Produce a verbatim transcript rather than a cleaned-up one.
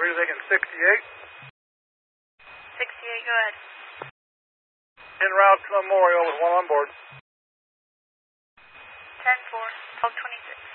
Were you thinking sixty-eight? sixty-eight, go ahead. En route to Memorial with one on board. ten four, twelve twenty-six.